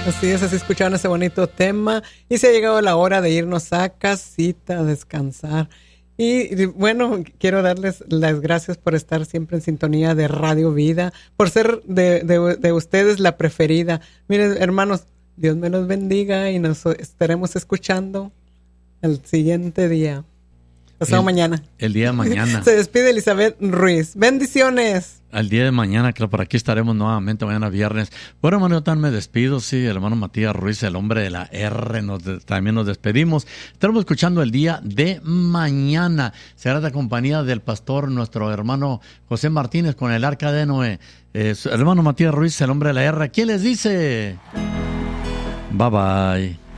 Así es, así escucharon ese bonito tema y se ha llegado la hora de irnos a casita a descansar. Y bueno, quiero darles las gracias por estar siempre en sintonía de Radio Vida, por ser de ustedes la preferida. Miren, hermanos, Dios me los bendiga y nos estaremos escuchando el siguiente día. Pasado mañana. El día de mañana. Se despide Elizabeth Ruiz. Bendiciones. Al día de mañana, claro, por aquí estaremos nuevamente, mañana viernes. Bueno, hermano, yo también me despido, sí, el hermano Matías Ruiz, el hombre de la R, también nos despedimos. Estaremos escuchando el día de mañana. Será de compañía del pastor, nuestro hermano José Martínez, con el Arca de Noé. Hermano Matías Ruiz, el hombre de la R, ¿quién les dice? Bye bye.